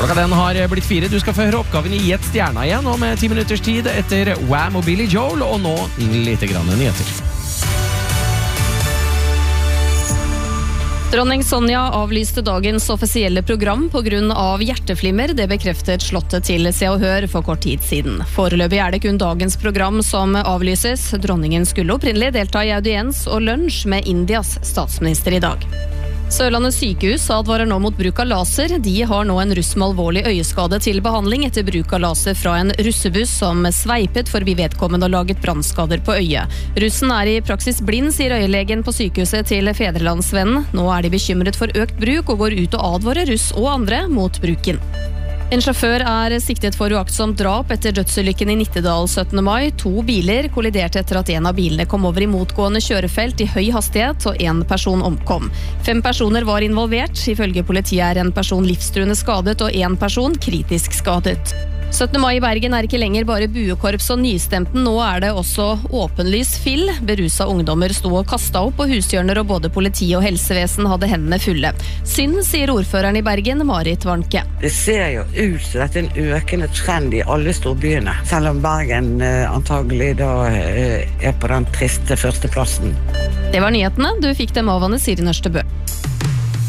Klokka den har blitt 4. Du skal få høre oppgaven i Gjett stjerna igjen om 10 minutters tid etter Wham og Billy Joel, og nå litt grann nyheter. Dronning Sonja avlyste dagens offisielle program på grunn av hjerteflimmer. Det bekreftet slottet til Se og Hør for kort tid siden. Foreløpig det kun dagens program som avlyses. Dronningen skulle opprinnelig delta i audiens og lunsj med Indias statsminister i dag. Sørlandet sykehus advarer nå mot bruk av laser. De har nå en russ med alvorlig øyeskade til behandling etter bruk av laser fra en russebuss som sveipet forbi vedkommende og laget brannskader på øyet. Russen i praksis blind, sier øyelegen på sykehuset til Fedrelandsvennen. Nå de bekymret for økt bruk og går ut og advarer russ og andre mot bruken. En sjåfør siktet for uaktsomt drap etter dødsulykken i Nittedal 17. mai. 2 biler kolliderte etter at en av bilene kom over i motgående kjørefelt i høy hastighet, og 1 person omkom. 5 personer var involvert. Ifølge politiet en person livstruende skadet og 1 person kritisk skadet. 17. mai i Bergen ikke lenger bare buekorps og nystemten, nå det også åpenlys fyll. Berusa ungdommer sto og kastet opp på hushjørner, og både politi og helsevesen hadde hendene fulle. Synd, sier ordføreren i Bergen, Marit Warnke. Det ser jo ut som dette en økende trend i alle storbyene, selv om Bergen antagelig da på den triste førsteplassen. Det var nyhetene. Du fikk dem av Anne Siri Nørstebø.